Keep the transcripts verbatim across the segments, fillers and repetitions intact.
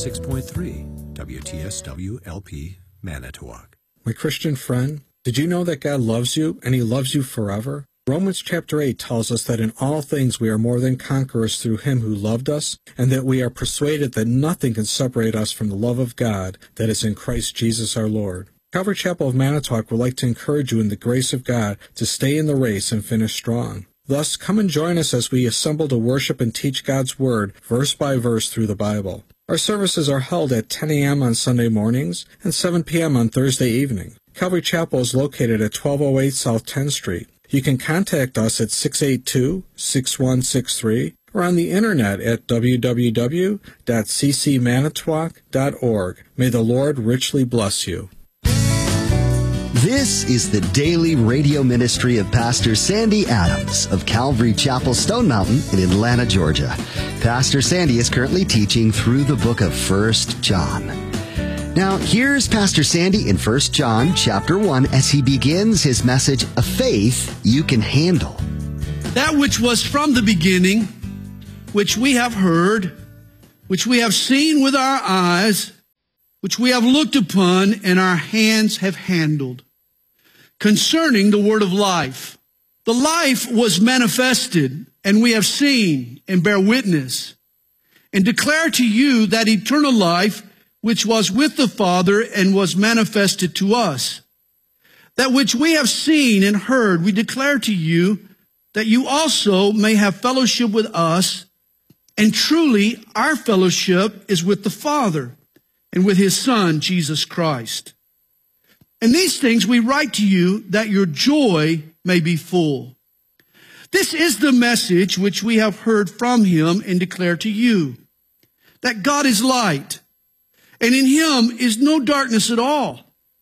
ninety-six point three W T S W L P Manitowoc. My Christian friend, did you know that God loves you and He loves you forever? Romans chapter eight tells us that in all things we are more than conquerors through Him who loved us, and that we are persuaded that nothing can separate us from the love of God that is in Christ Jesus our Lord. Calvary Chapel of Manitowoc would like to encourage you in the grace of God to stay in the race and finish strong. Thus, come and join us as we assemble to worship and teach God's Word verse by verse through the Bible. Our services are held at ten a.m. on Sunday mornings and seven p.m. on Thursday evening. Calvary Chapel is located at twelve oh eight South tenth Street. You can contact us at six eight two, six one six three or on the internet at w w w dot c c manitowoc dot org. May the Lord richly bless you. This is the daily radio ministry of Pastor Sandy Adams of Calvary Chapel, Stone Mountain in Atlanta, Georgia. Pastor Sandy is currently teaching through the book of First John. Now, here's Pastor Sandy in First John chapter one as he begins his message, A Faith You Can Handle. That which was from the beginning, which we have heard, which we have seen with our eyes, which we have looked upon and our hands have handled, concerning the word of life. The life was manifested, and we have seen and bear witness, and declare to you that eternal life which was with the Father and was manifested to us. That which we have seen and heard, we declare to you, that you also may have fellowship with us. And truly, our fellowship is with the Father and with His Son, Jesus Christ. And these things we write to you, that your joy may be full. This is the message which we have heard from Him and declare to you, that God is light, and in Him is no darkness at all.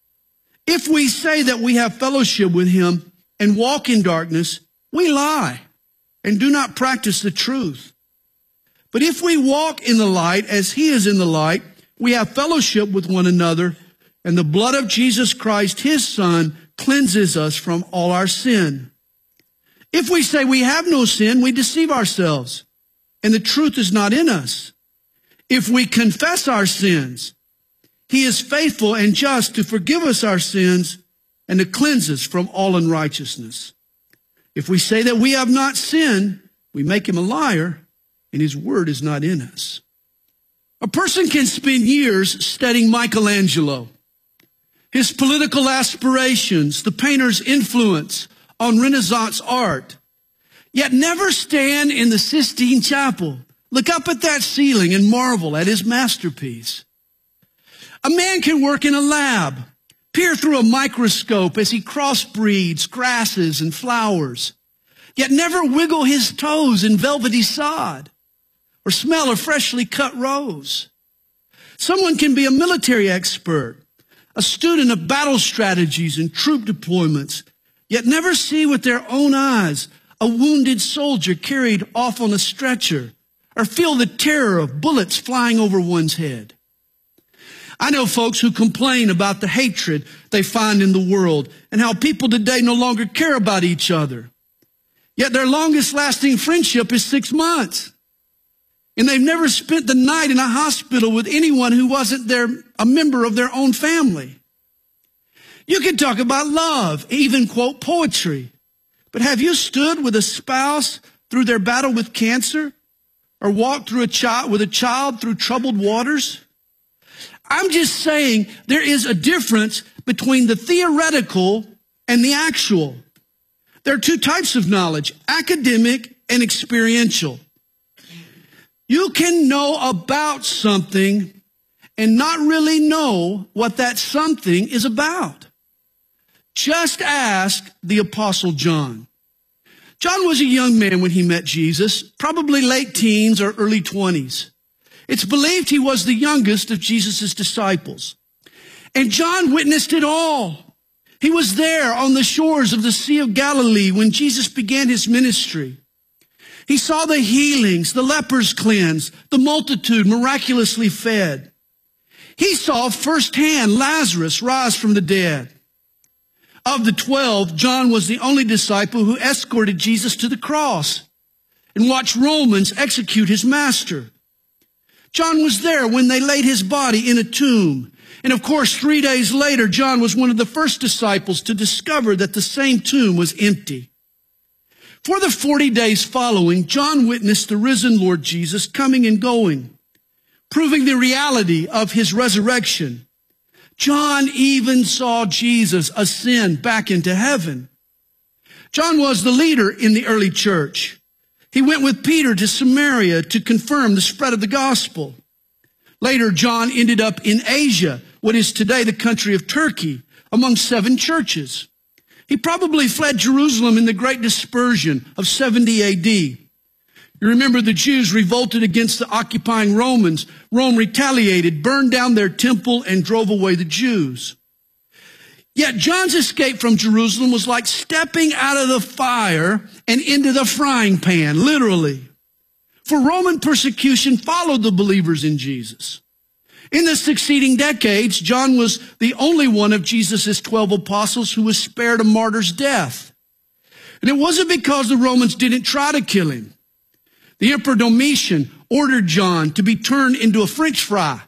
If we say that we have fellowship with Him and walk in darkness, we lie and do not practice the truth. But if we walk in the light as He is in the light, we have fellowship with one another, and the blood of Jesus Christ, His Son, cleanses us from all our sin. If we say we have no sin, we deceive ourselves, and the truth is not in us. If we confess our sins, He is faithful and just to forgive us our sins and to cleanse us from all unrighteousness. If we say that we have not sinned, we make Him a liar, and His word is not in us. A person can spend years studying Michelangelo, his political aspirations, the painter's influence on Renaissance art, yet never stand in the Sistine Chapel, look up at that ceiling and marvel at his masterpiece. A man can work in a lab, peer through a microscope as he crossbreeds grasses and flowers, yet never wiggle his toes in velvety sod or smell a freshly cut rose. Someone can be a military expert, a student of battle strategies and troop deployments, yet never see with their own eyes a wounded soldier carried off on a stretcher, or feel the terror of bullets flying over one's head. I know folks who complain about the hatred they find in the world and how people today no longer care about each other. Yet their longest lasting friendship is six months. And they've never spent the night in a hospital with anyone who wasn't their, a member of their own family. You can talk about love, even quote poetry. But have you stood with a spouse through their battle with cancer? Or walk through a child with a child through troubled waters? I'm just saying there is a difference between the theoretical and the actual. There are two types of knowledge, academic and experiential. You can know about something and not really know what that something is about. Just ask the Apostle John. John was a young man when he met Jesus, probably late teens or early twenties. It's believed he was the youngest of Jesus' disciples. And John witnessed it all. He was there on the shores of the Sea of Galilee when Jesus began his ministry. He saw the healings, the lepers cleansed, the multitude miraculously fed. He saw firsthand Lazarus rise from the dead. Of the twelve, John was the only disciple who escorted Jesus to the cross and watched Romans execute his master. John was there when they laid his body in a tomb. And of course, three days later, John was one of the first disciples to discover that the same tomb was empty. For the forty days following, John witnessed the risen Lord Jesus coming and going, proving the reality of his resurrection. John even saw Jesus ascend back into heaven. John was the leader in the early church. He went with Peter to Samaria to confirm the spread of the gospel. Later, John ended up in Asia, what is today the country of Turkey, among seven churches. He probably fled Jerusalem in the Great Dispersion of seventy A D. You remember the Jews revolted against the occupying Romans. Rome retaliated, burned down their temple, and drove away the Jews. Yet John's escape from Jerusalem was like stepping out of the fire and into the frying pan, literally. For Roman persecution followed the believers in Jesus. In the succeeding decades, John was the only one of Jesus' twelve apostles who was spared a martyr's death. And it wasn't because the Romans didn't try to kill him. The Emperor Domitian ordered John to be turned into a French fry.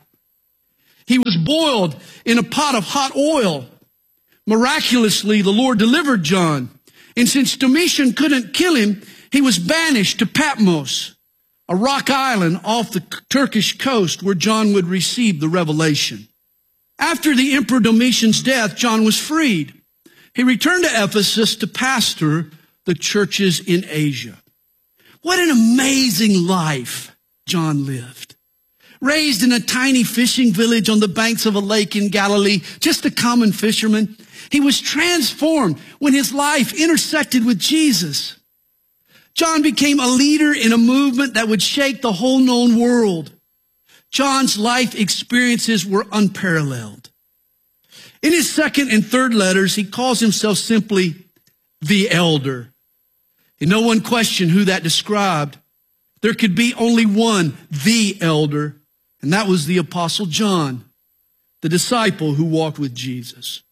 He was boiled in a pot of hot oil. Miraculously, the Lord delivered John. And since Domitian couldn't kill him, he was banished to Patmos, a rock island off the Turkish coast where John would receive the revelation. After the Emperor Domitian's death, John was freed. He returned to Ephesus to pastor the churches in Asia. What an amazing life John lived. Raised in a tiny fishing village on the banks of a lake in Galilee, just a common fisherman, he was transformed when his life intersected with Jesus. John became a leader in a movement that would shake the whole known world. John's life experiences were unparalleled. In his second and third letters, he calls himself simply the elder. And no one questioned who that described. There could be only one, the elder, and that was the Apostle John, the disciple who walked with Jesus.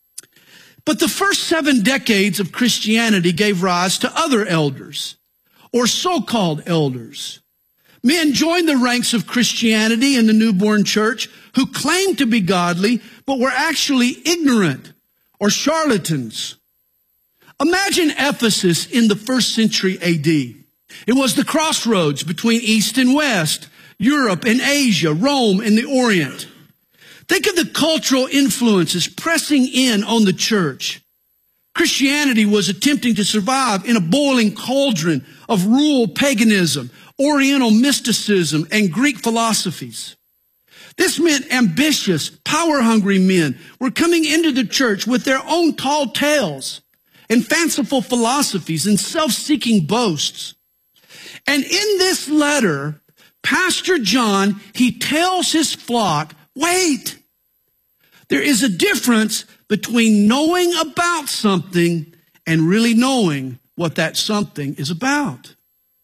But the first seven decades of Christianity gave rise to other elders, or so-called elders. Men joined the ranks of Christianity in the newborn church who claimed to be godly, but were actually ignorant or charlatans. Imagine Ephesus in the first century A D. It was the crossroads between East and West, Europe and Asia, Rome and the Orient. Think of the cultural influences pressing in on the church. Christianity was attempting to survive in a boiling cauldron of rural paganism, Oriental mysticism, and Greek philosophies. This meant ambitious, power-hungry men were coming into the church with their own tall tales and fanciful philosophies and self-seeking boasts. And in this letter, Pastor John, he tells his flock, wait, there is a difference between knowing about something and really knowing what that something is about.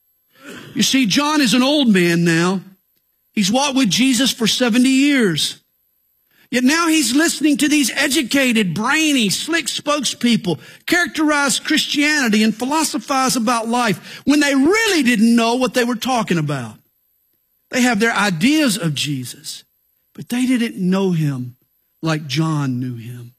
You see, John is an old man now. He's walked with Jesus for seventy years. Yet now he's listening to these educated, brainy, slick spokespeople characterize Christianity and philosophize about life when they really didn't know what they were talking about. They have their ideas of Jesus, but they didn't know him like John knew him.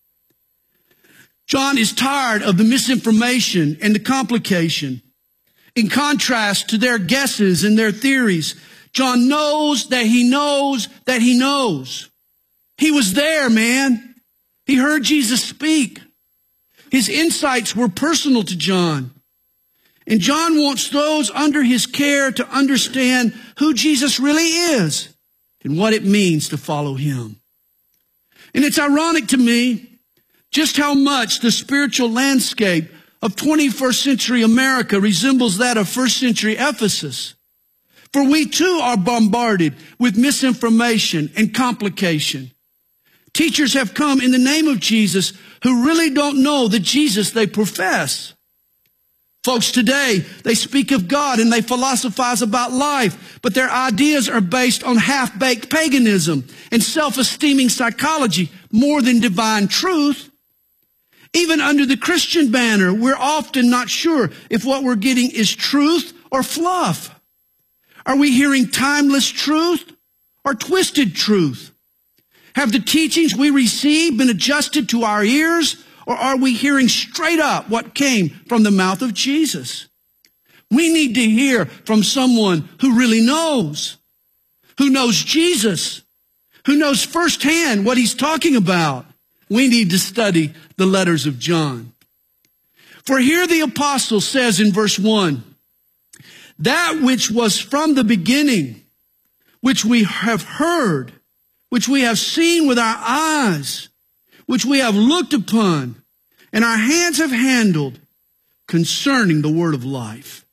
John is tired of the misinformation and the complication. In contrast to their guesses and their theories, John knows that he knows that he knows. He was there, man. He heard Jesus speak. His insights were personal to John. And John wants those under his care to understand who Jesus really is and what it means to follow him. And it's ironic to me just how much the spiritual landscape of twenty-first century America resembles that of first century Ephesus. For we too are bombarded with misinformation and complication. Teachers have come in the name of Jesus who really don't know the Jesus they profess. Folks today, they speak of God and they philosophize about life, but their ideas are based on half-baked paganism and self-esteeming psychology more than divine truth. Even under the Christian banner, we're often not sure if what we're getting is truth or fluff. Are we hearing timeless truth or twisted truth? Have the teachings we receive been adjusted to our ears, or are we hearing straight up what came from the mouth of Jesus? We need to hear from someone who really knows, who knows Jesus, who knows firsthand what he's talking about. We need to study the letters of John. For here the apostle says in verse one, that which was from the beginning, which we have heard, which we have seen with our eyes, which we have looked upon, and our hands have handled, concerning the word of life.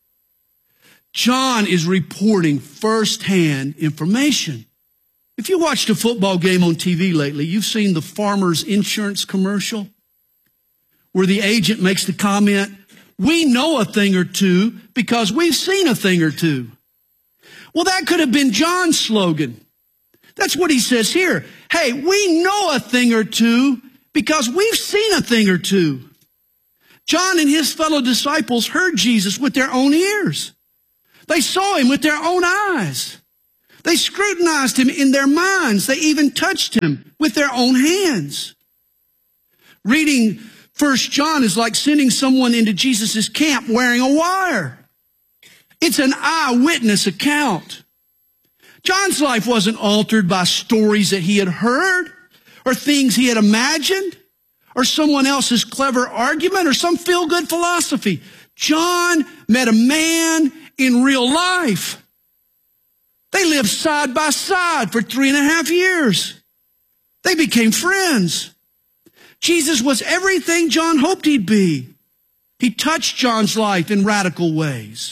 John is reporting firsthand information. If you watched a football game on T V lately, you've seen the Farmers Insurance commercial where the agent makes the comment, we know a thing or two because we've seen a thing or two. Well, that could have been John's slogan. That's what he says here. Hey, we know a thing or two because we've seen a thing or two. John and his fellow disciples heard Jesus with their own ears. They saw him with their own eyes. They scrutinized him in their minds. They even touched him with their own hands. Reading First John is like sending someone into Jesus' camp wearing a wire. It's an eyewitness account. John's life wasn't altered by stories that he had heard or things he had imagined or someone else's clever argument or some feel-good philosophy. John met a man in real life. They lived side by side for three and a half years. They became friends. Jesus was everything John hoped he'd be. He touched John's life in radical ways.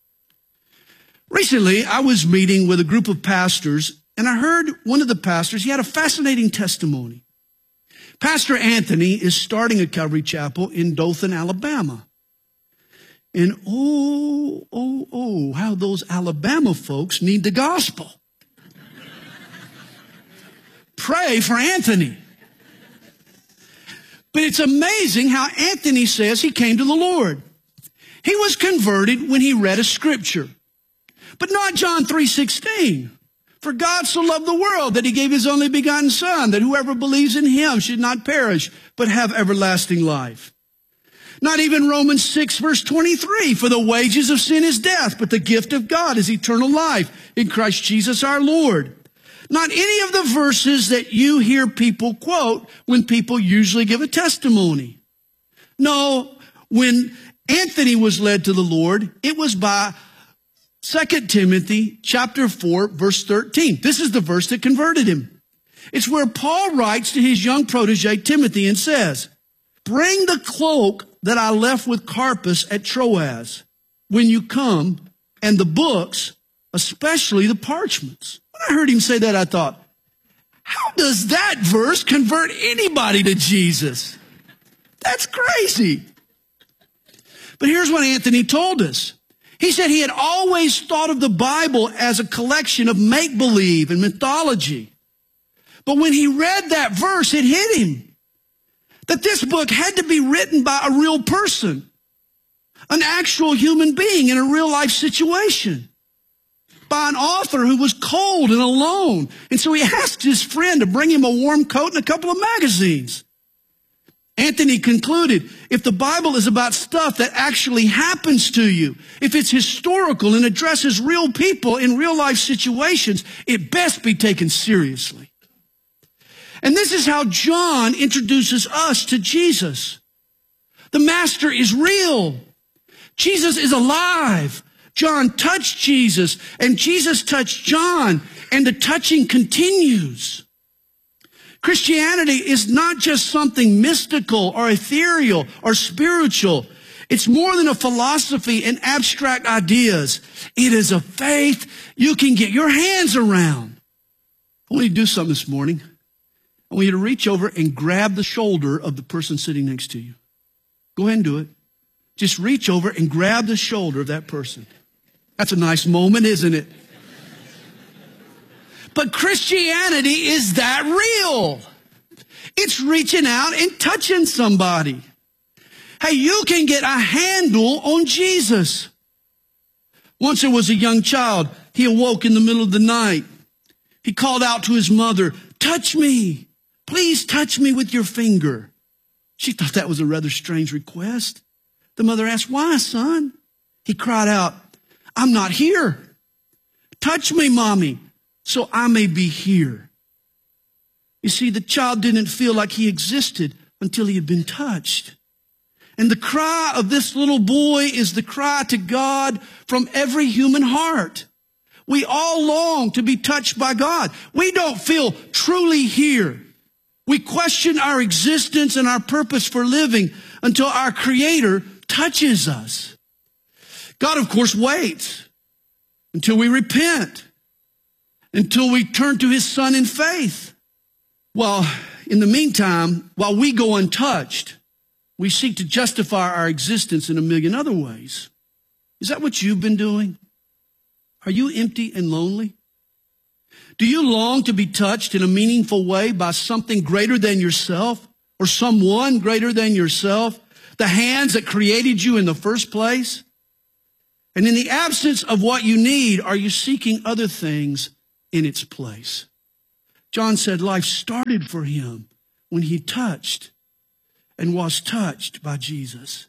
Recently, I was meeting with a group of pastors, and I heard one of the pastors, he had a fascinating testimony. Pastor Anthony is starting a Calvary Chapel in Dothan, Alabama. And oh, oh, oh, how those Alabama folks need the gospel. Pray for Anthony. But it's amazing how Anthony says he came to the Lord. He was converted when he read a scripture. But not John three sixteen. For God so loved the world that he gave his only begotten Son, that whoever believes in him should not perish, but have everlasting life. Not even Romans six verse twenty-three. For the wages of sin is death, but the gift of God is eternal life in Christ Jesus our Lord. Not any of the verses that you hear people quote when people usually give a testimony. No, when Anthony was led to the Lord, it was by Second Timothy chapter four, verse thirteen. This is the verse that converted him. It's where Paul writes to his young protege Timothy and says, bring the cloak that I left with Carpus at Troas when you come, and the books, especially the parchments. When I heard him say that, I thought, how does that verse convert anybody to Jesus? That's crazy. But here's what Anthony told us. He said he had always thought of the Bible as a collection of make-believe and mythology. But when he read that verse, it hit him that this book had to be written by a real person, an actual human being in a real-life situation, by an author who was cold and alone. And so he asked his friend to bring him a warm coat and a couple of magazines. Anthony concluded, if the Bible is about stuff that actually happens to you, if it's historical and addresses real people in real life situations, it best be taken seriously. And this is how John introduces us to Jesus. The Master is real. Jesus is alive. John touched Jesus, and Jesus touched John, and the touching continues. Christianity is not just something mystical or ethereal or spiritual. It's more than a philosophy and abstract ideas. It is a faith you can get your hands around. I want you to do something this morning. I want you to reach over and grab the shoulder of the person sitting next to you. Go ahead and do it. Just reach over and grab the shoulder of that person. That's a nice moment, isn't it? But Christianity is that real. It's reaching out and touching somebody. Hey, you can get a handle on Jesus. Once there was a young child he awoke in the middle of the night. He called out to his mother, touch me. Please touch me with your finger. She thought that was a rather strange request. The mother asked, why, son? He cried out, I'm not here. Touch me, Mommy, so I may be here. You see, the child didn't feel like he existed until he had been touched. And the cry of this little boy is the cry to God from every human heart. We all long to be touched by God. We don't feel truly here. We question our existence and our purpose for living until our Creator touches us. God, of course, waits until we repent, until we turn to His Son in faith. Well, in the meantime, while we go untouched, we seek to justify our existence in a million other ways. Is that what you've been doing? Are you empty and lonely? Do you long to be touched in a meaningful way by something greater than yourself or someone greater than yourself? The hands that created you in the first place? And in the absence of what you need, are you seeking other things in its place? John said life started for him when he touched and was touched by Jesus.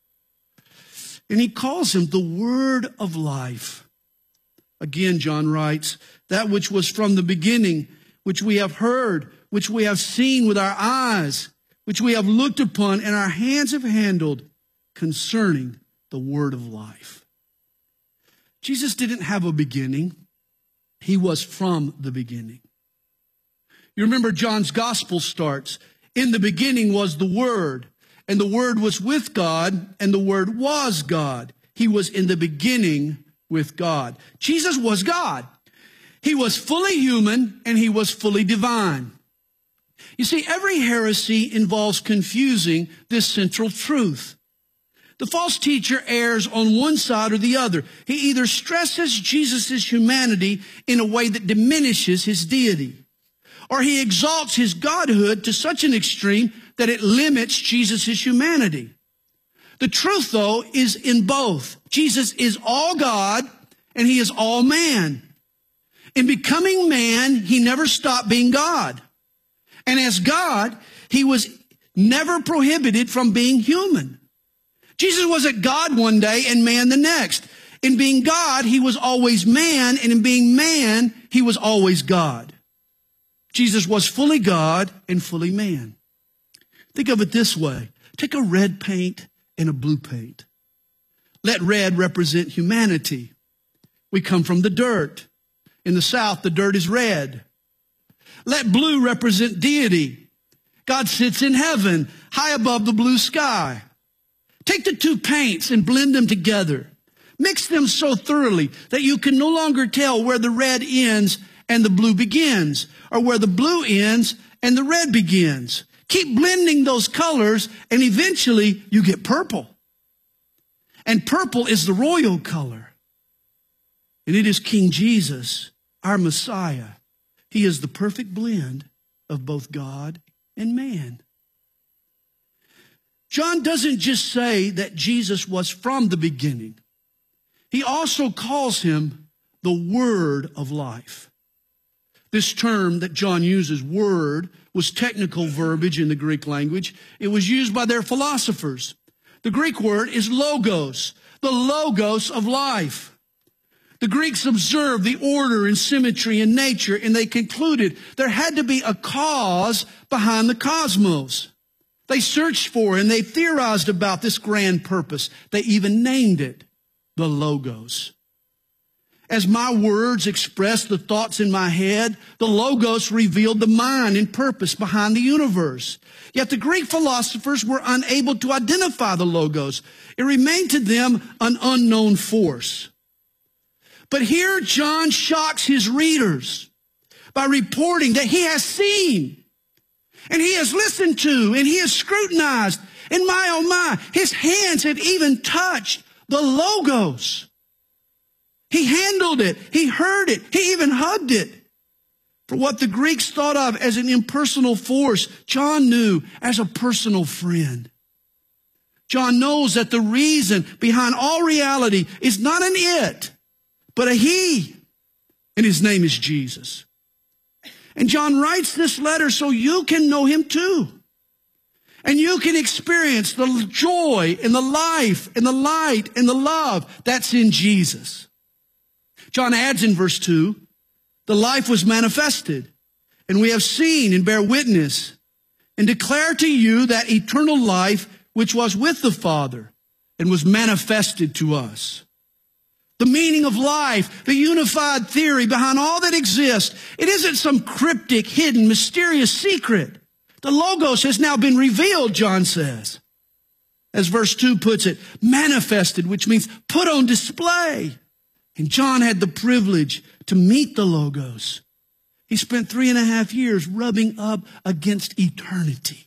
And he calls him the Word of life. Again, John writes, that which was from the beginning, which we have heard, which we have seen with our eyes, which we have looked upon and our hands have handled concerning the Word of life. Jesus didn't have a beginning. He was from the beginning. You remember John's gospel starts, in the beginning was the Word, and the Word was with God, and the Word was God. He was in the beginning with God. Jesus was God. He was fully human, and he was fully divine. You see, every heresy involves confusing this central truth. The false teacher errs on one side or the other. He either stresses Jesus' humanity in a way that diminishes his deity, or he exalts his godhood to such an extreme that it limits Jesus' humanity. The truth, though, is in both. Jesus is all God and he is all man. In becoming man, he never stopped being God. And as God, he was never prohibited from being human. Jesus wasn't God one day and man the next. In being God, he was always man, and in being man, he was always God. Jesus was fully God and fully man. Think of it this way. Take a red paint and a blue paint. Let red represent humanity. We come from the dirt. In the South, the dirt is red. Let blue represent deity. God sits in heaven, high above the blue sky. Take the two paints and blend them together. Mix them so thoroughly that you can no longer tell where the red ends and the blue begins, or where the blue ends and the red begins. Keep blending those colors, and eventually you get purple. And purple is the royal color. And it is King Jesus, our Messiah. He is the perfect blend of both God and man. John doesn't just say that Jesus was from the beginning. He also calls him the Word of life. This term that John uses, word, was technical verbiage in the Greek language. It was used by their philosophers. The Greek word is logos, the logos of life. The Greeks observed the order and symmetry in nature, and they concluded there had to be a cause behind the cosmos. They searched for and they theorized about this grand purpose. They even named it the Logos. As my words expressed the thoughts in my head, the Logos revealed the mind and purpose behind the universe. Yet the Greek philosophers were unable to identify the Logos. It remained to them an unknown force. But here John shocks his readers by reporting that he has seen, and he has listened to, and he has scrutinized, and my oh my, his hands have even touched the Logos. He handled it, he heard it, he even hugged it. For what the Greeks thought of as an impersonal force, John knew as a personal friend. John knows that the reason behind all reality is not an it, but a he. And his name is Jesus. And John writes this letter so you can know him too. And you can experience the joy and the life and the light and the love that's in Jesus. John adds in verse two, the life was manifested, and we have seen and bear witness and declare to you that eternal life which was with the Father and was manifested to us. The meaning of life, the unified theory behind all that exists, it isn't some cryptic, hidden, mysterious secret. The Logos has now been revealed, John says. As verse two puts it, manifested, which means put on display. And John had the privilege to meet the Logos. He spent three and a half years rubbing up against eternity.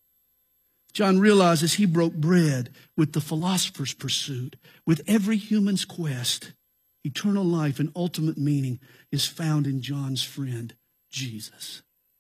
John realizes he broke bread with the philosopher's pursuit, with every human's quest. Eternal life and ultimate meaning is found in John's friend, Jesus.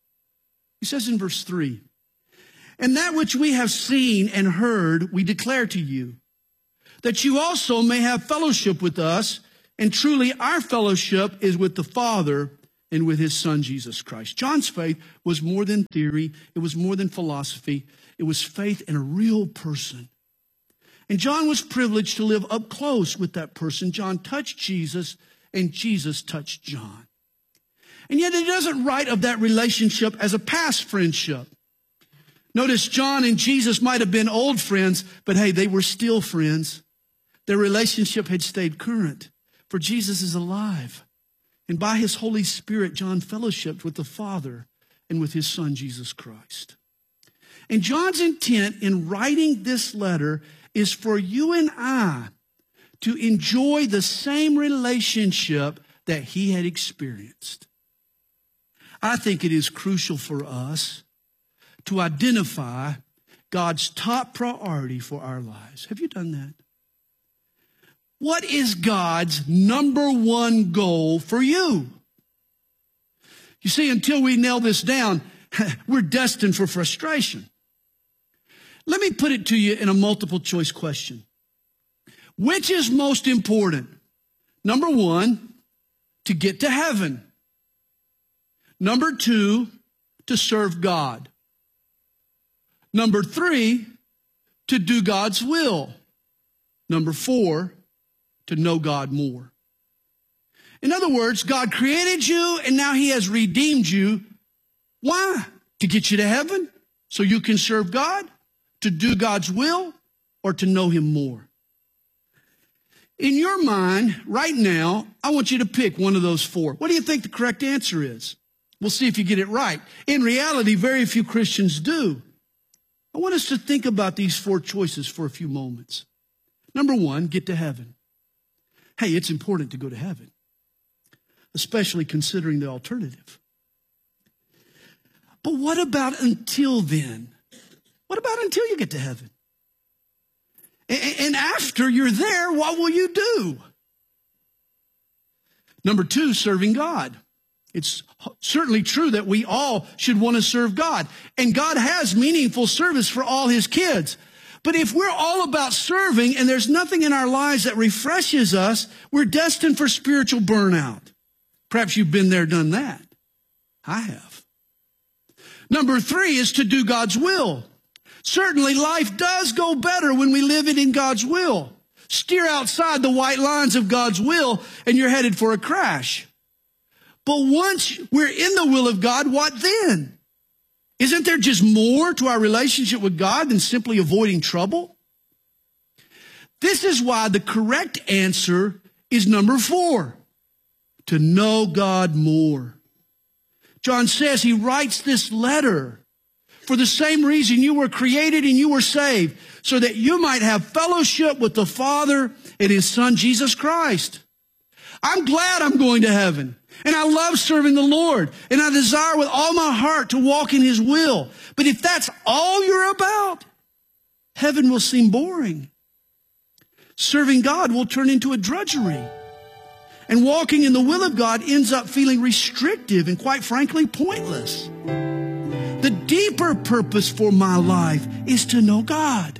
He says in verse three, and that which we have seen and heard, we declare to you, that you also may have fellowship with us, and truly our fellowship is with the Father and with his Son, Jesus Christ. John's faith was more than theory. It was more than philosophy. It was faith in a real person. And John was privileged to live up close with that person. John touched Jesus, and Jesus touched John. And yet he doesn't write of that relationship as a past friendship. Notice John and Jesus might have been old friends, but hey, they were still friends. Their relationship had stayed current, for Jesus is alive. And by his Holy Spirit, John fellowshiped with the Father and with his Son, Jesus Christ. And John's intent in writing this letter is for you and I to enjoy the same relationship that he had experienced. I think it is crucial for us to identify God's top priority for our lives. Have you done that? What is God's number one goal for you? You see, until we nail this down, we're destined for frustration. Let me put it to you in a multiple choice question. Which is most important? Number one, to get to heaven. Number two, to serve God. Number three, to do God's will. Number four, to know God more. In other words, God created you and now he has redeemed you. Why? To get you to heaven so you can serve God, to do God's will, or to know him more. In your mind, right now, I want you to pick one of those four. What do you think the correct answer is? We'll see if you get it right. In reality, very few Christians do. I want us to think about these four choices for a few moments. Number one, get to heaven. Hey, it's important to go to heaven, especially considering the alternative. But what about until then? What about until you get to heaven? And after you're there, what will you do? Number two, serving God. It's certainly true that we all should want to serve God. And God has meaningful service for all his kids. But if we're all about serving and there's nothing in our lives that refreshes us, we're destined for spiritual burnout. Perhaps you've been there, done that. I have. Number three is to do God's will. Certainly life does go better when we live it in God's will. Steer outside the white lines of God's will and you're headed for a crash. But once we're in the will of God, what then? Isn't there just more to our relationship with God than simply avoiding trouble? This is why the correct answer is number four, to know God more. John says he writes this letter for the same reason you were created and you were saved, so that you might have fellowship with the Father and his Son, Jesus Christ. I'm glad I'm going to heaven. And I love serving the Lord. And I desire with all my heart to walk in his will. But if that's all you're about, heaven will seem boring. Serving God will turn into a drudgery. And walking in the will of God ends up feeling restrictive and, quite frankly, pointless. The deeper purpose for my life is to know God.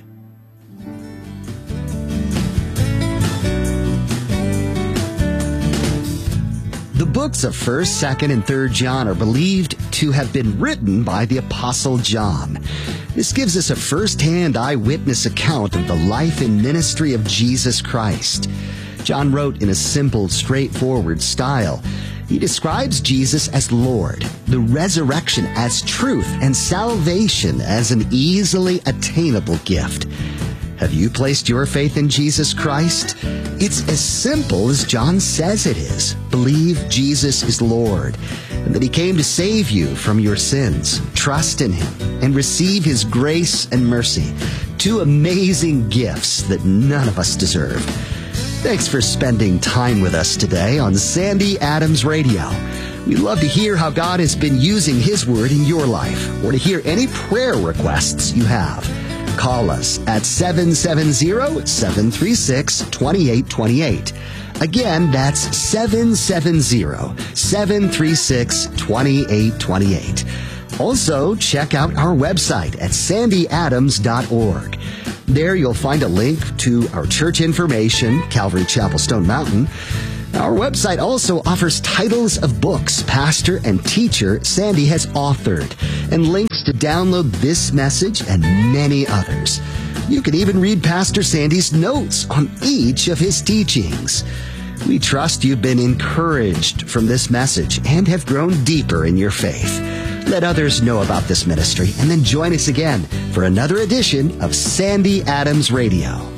The books of first, second, and third John are believed to have been written by the Apostle John. This gives us a first-hand eyewitness account of the life and ministry of Jesus Christ. John wrote in a simple, straightforward style. He describes Jesus as Lord, the resurrection as truth, and salvation as an easily attainable gift. Have you placed your faith in Jesus Christ? It's as simple as John says it is. Believe Jesus is Lord, and that he came to save you from your sins. Trust in him and receive his grace and mercy, two amazing gifts that none of us deserve. Thanks for spending time with us today on Sandy Adams Radio. We'd love to hear how God has been using his word in your life, or to hear any prayer requests you have. Call us at seven seven zero, seven three six, two eight two eight. Again, that's seven seven zero, seven three six, two eight two eight. Also, check out our website at sandy adams dot org. There you'll find a link to our church information, Calvary Chapel Stone Mountain. Our website also offers titles of books pastor and teacher Sandy has authored, and links to download this message and many others. You can even read Pastor Sandy's notes on each of his teachings. We trust you've been encouraged from this message and have grown deeper in your faith. Let others know about this ministry, and then join us again for another edition of Sandy Adams Radio.